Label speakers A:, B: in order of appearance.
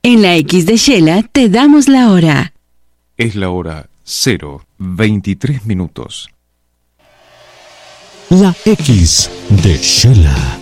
A: En la X de Shela te damos la hora.
B: Es la hora 0:23.
C: La X de Shela.